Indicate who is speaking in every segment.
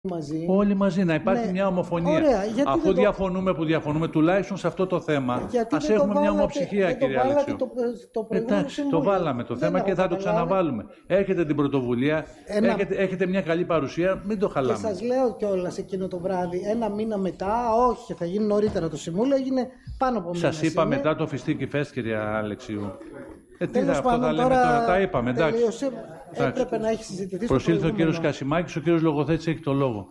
Speaker 1: μαζί.
Speaker 2: Όλοι μαζί, να υπάρχει μια ομοφωνία.
Speaker 1: Ωραία,
Speaker 2: αφού διαφωνούμε που διαφωνούμε, τουλάχιστον σε αυτό το θέμα, ας έχουμε μια ομοψυχία, κύριε Αλέξιο. Εντάξει, το βάλαμε το θέμα και θα το ξαναβάλουμε. Έχετε την πρωτοβουλία, έχετε μια καλή παρουσία, μην το χαλάμε.
Speaker 1: Και σας λέω κιόλας εκείνο το βράδυ, ένα μήνα μετά, όχι, θα γίνει νωρίτερα το Συμβούλιο, έγινε πάνω από μήνα.
Speaker 2: Σας είπα μετά το φιστίκι φεστ, κύριε Αλεξίου. Αυτό θα λέμε τώρα, τα είπαμε, εντάξει.
Speaker 1: Έπρεπε να έχει συζητηθεί.
Speaker 2: Προσήλθε ο κύριος Κασιμάκης, ο κύριος Λογοθέτης έχει το λόγο.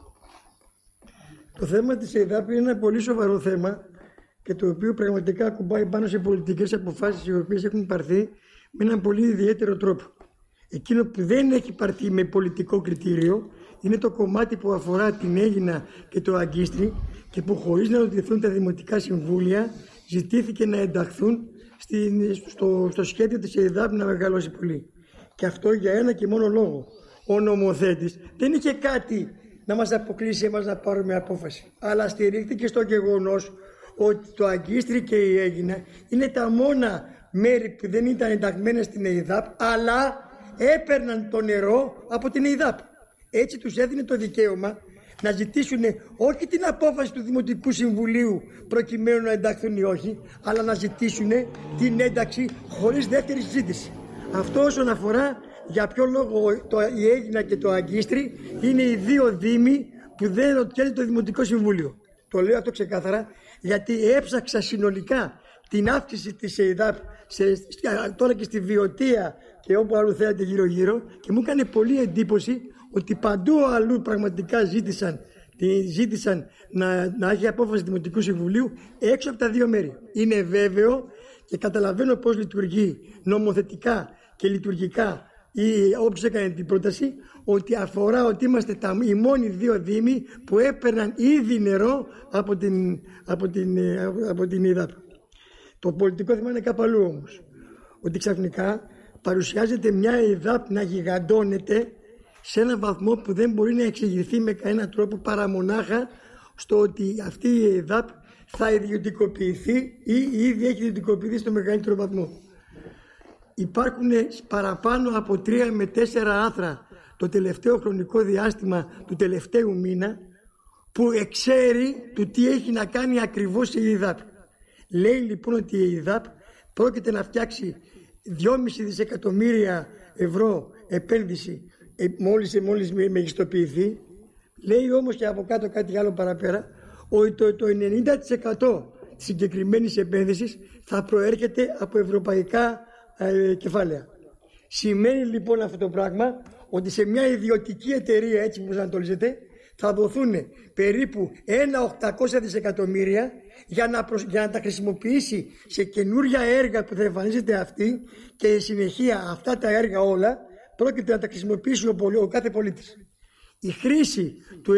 Speaker 3: Το θέμα της ΕΙΔΑΠ είναι ένα πολύ σοβαρό θέμα και το οποίο πραγματικά ακουμπάει πάνω σε πολιτικές αποφάσεις οι οποίες έχουν πάρθει με έναν πολύ ιδιαίτερο τρόπο. Εκείνο που δεν έχει πάρθει με πολιτικό κριτήριο είναι το κομμάτι που αφορά την Αίγινα και το Αγκίστρι και που χωρίς να ρωτηθούν τα δημοτικά συμβούλια ζητήθηκε να ενταχθούν στο σχέδιο της ΕΙΔΑΠ να μεγαλώσει πολύ. Και αυτό για ένα και μόνο λόγο. Ο νομοθέτης δεν είχε κάτι να μας αποκλείσει εμάς να πάρουμε απόφαση, αλλά στηρίχθηκε στο γεγονός ότι το Αγκίστρι και η Αίγινα είναι τα μόνα μέρη που δεν ήταν ενταγμένα στην ΕΙΔΑΠ, αλλά έπαιρναν το νερό από την ΕΙΔΑΠ. Έτσι τους έδινε το δικαίωμα να ζητήσουν όχι την απόφαση του Δημοτικού Συμβουλίου προκειμένου να ενταχθούν ή όχι, αλλά να ζητήσουν την ένταξη χωρίς δεύτερη συζήτηση. Αυτό όσον αφορά για ποιο λόγο η Αίγινα και το Αγκίστρι είναι οι δύο δήμοι που δεν ρωτιέται το Δημοτικό Συμβούλιο. Το λέω αυτό ξεκάθαρα γιατί έψαξα συνολικά την αύξηση της ΕΙΔΑΠ τώρα και στη Βιωτία και όπου αλλού θέλετε γύρω-γύρω και μου έκανε πολύ εντύπωση ότι παντού αλλού πραγματικά ζήτησαν να έχει απόφαση Δημοτικού Συμβουλίου έξω από τα δύο μέρη. Είναι βέβαιο και καταλαβαίνω πώς λειτουργεί νομοθετικά και λειτουργικά ή όποιος έκανε την πρόταση ότι αφορά ότι είμαστε οι μόνοι δύο δήμοι που έπαιρναν ήδη νερό από την ΕΙΔΑΠ. Το πολιτικό θέμα είναι κάπου αλλού όμως. Ότι ξαφνικά παρουσιάζεται μια ΕΙΔΑΠ να γιγαντώνεται σε έναν βαθμό που δεν μπορεί να εξηγηθεί με κανένα τρόπο παρά μονάχα στο ότι αυτή η ΕΙΔΑΠ θα ιδιωτικοποιηθεί ή ήδη έχει ιδιωτικοποιηθεί στο μεγαλύτερο βαθμό. Υπάρχουν παραπάνω από 3 με 4 άρθρα το τελευταίο χρονικό διάστημα του τελευταίου μήνα που εξέρει του τι έχει να κάνει ακριβώς η ΕΙΔΑΠ. Λέει λοιπόν ότι η ΕΙΔΑΠ πρόκειται να φτιάξει 2,5 δισεκατομμύρια ευρώ επένδυση μόλις μεγιστοποιηθεί. Λέει όμως και από κάτω κάτι άλλο παραπέρα ότι το 90% της συγκεκριμένης επένδυσης θα προέρχεται από ευρωπαϊκά κεφάλαια. Σημαίνει λοιπόν αυτό το πράγμα ότι σε μια ιδιωτική εταιρεία, έτσι που προσανατολίζεται, θα δοθούν περίπου 1.800 δισεκατομμύρια για να τα χρησιμοποιήσει σε καινούρια έργα που θα εμφανίζεται αυτή και η συνεχεία αυτά τα έργα όλα πρόκειται να τα χρησιμοποιήσει ο κάθε πολίτης. Η χρήση του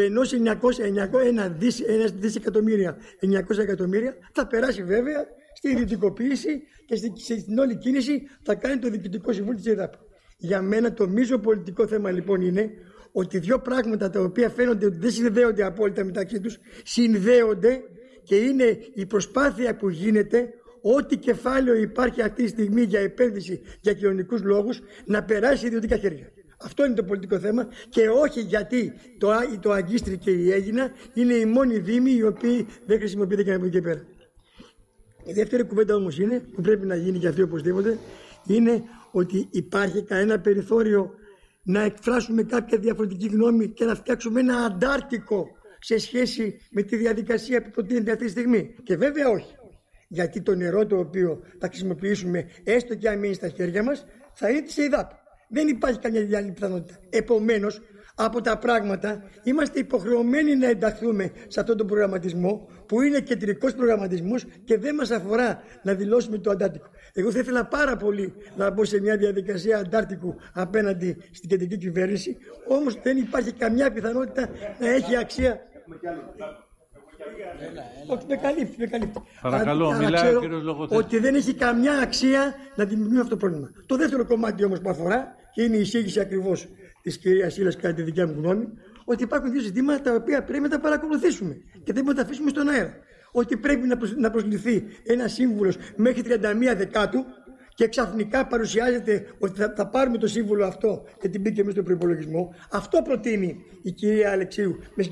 Speaker 3: 1 δισεκατομμύρια 900 εκατομμύρια θα περάσει βέβαια στη ιδιωτικοποίηση και στην όλη κίνηση θα κάνει το Διοικητικό Συμβούλιο της ΕΙΔΑΠ. Για μένα το μείζο πολιτικό θέμα λοιπόν είναι ότι δύο πράγματα τα οποία φαίνονται ότι δεν συνδέονται απόλυτα μεταξύ τους συνδέονται και είναι η προσπάθεια που γίνεται ό,τι κεφάλαιο υπάρχει αυτή τη στιγμή για επένδυση για κοινωνικούς λόγους να περάσει ιδιωτικά χέρια. Αυτό είναι το πολιτικό θέμα και όχι γιατί το Αγκίστρι και η Αίγινα είναι οι μόνοι δήμοι οι οποίοι δεν χρησιμοποιείται και από εκεί και πέρα. Η δεύτερη κουβέντα όμως είναι, που πρέπει να γίνει και αυτή οπωσδήποτε, είναι ότι υπάρχει κανένα περιθώριο να εκφράσουμε κάποια διαφορετική γνώμη και να φτιάξουμε ένα αντάρτικο σε σχέση με τη διαδικασία που προτείνεται αυτή τη στιγμή. Και βέβαια όχι. Γιατί το νερό το οποίο θα χρησιμοποιήσουμε, έστω και αν μείνει στα χέρια μας, θα είναι της ΕΙΔΑΠ. Δεν υπάρχει καμιά άλλη πιθανότητα. Επομένως, από τα πράγματα είμαστε υποχρεωμένοι να ενταχθούμε σε αυτόν τον προγραμματισμό που είναι κεντρικός προγραμματισμός και δεν μας αφορά να δηλώσουμε το αντάρτικο. Εγώ θα ήθελα πάρα πολύ να μπω σε μια διαδικασία αντάρτικου απέναντι στην κεντρική κυβέρνηση, όμως δεν υπάρχει καμιά πιθανότητα να έχει αξία. Όχι, με καλύπτει.
Speaker 2: Παρακαλώ, μιλάει ο κύριος Λογοθέτης.
Speaker 3: Ότι δεν έχει καμιά αξία να δημιουργούμε αυτό το πρόβλημα. Το δεύτερο κομμάτι όμως που αφορά, και είναι η εισήγηση ακριβώς της κυρίας Ήλας κατά τη δικιά μου γνώμη, ότι υπάρχουν δύο ζητήματα τα οποία πρέπει να τα παρακολουθήσουμε και δεν μπορούμε να τα αφήσουμε στον αέρα. Ότι πρέπει να προσληφθεί ένας σύμβουλος μέχρι 31 Δεκάτου και ξαφνικά παρουσιάζεται ότι θα πάρουμε το σύμβολο αυτό γιατί μπήκε μέσα στον προϋπολογισμό. Αυτό προτείνει η κυρία Αλεξίου.